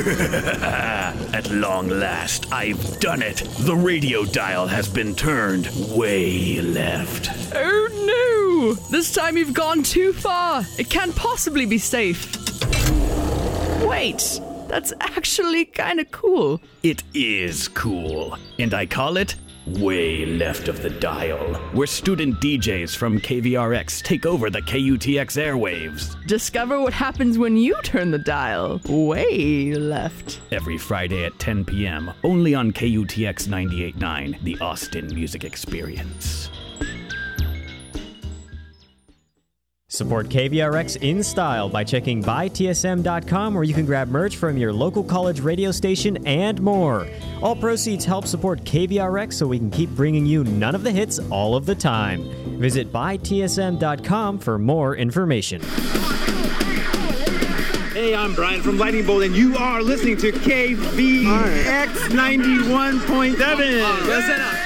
At long last, I've done it. The radio dial has been turned way left. Oh no! This time you've gone too far. It can't possibly be safe. Wait, that's actually kind of cool. It is cool, and I call it Way Left of the Dial, where student DJs from KVRX take over the KUTX airwaves. Discover what happens when you turn the dial way left. Every Friday at 10 p.m., only on KUTX 98.9, the Austin Music Experience. Support KVRX in style by checking buytsm.com, where you can grab merch from your local college radio station and more. All proceeds help support KVRX so we can keep bringing you none of the hits all of the time. Visit buytsm.com for more information. Hey, I'm Brian from Lightning Bolt, and you are listening to KVX 91.7. Listen up.